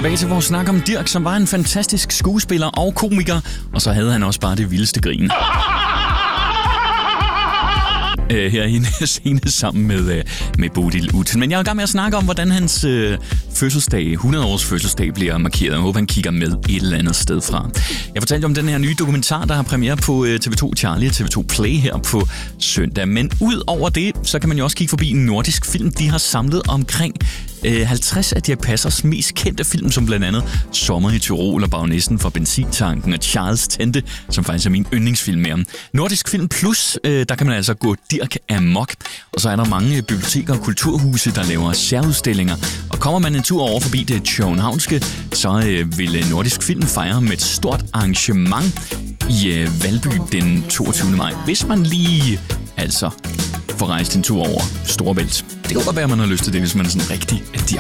Tilbage til vores snak om Dirch, som var en fantastisk skuespiller og komiker, og så havde han også bare det vildeste grin. Her i en scene sammen med Bodil Udsen. Men jeg er i gang med at snakke om, hvordan hans fødselsdag, 100-års fødselsdag, bliver markeret. Jeg håber, han kigger med et eller andet sted fra. Jeg fortalte om den her nye dokumentar, der har premiere på TV2 Charlie og TV2 Play her på søndag. Men ud over det, så kan man jo også kigge forbi en nordisk film. De har samlet omkring 50 af Dirch Passers mest kendte film, som blandt andet Sommer i Tyrol og Baronessen fra Benzintanken og Charles Tente, som faktisk er min yndlingsfilm med ham. Nordisk Film Plus, der kan man altså gå Dirch amok. Og så er der mange biblioteker og kulturhuse, der laver særudstillinger. Og kommer man en tur over forbi det københavnske, så vil Nordisk Film fejre med et stort arrangement i Valby den 22. maj. Hvis man lige får rejst en tur over Storebælt. Det kan godt være, at man har lyst til det, hvis man er sådan en rigtig